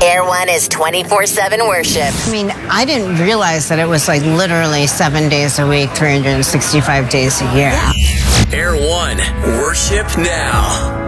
Air One is 24/7 worship. I mean, I didn't realize that it was like literally 7 days a week, 365 days a year. Air One, worship now.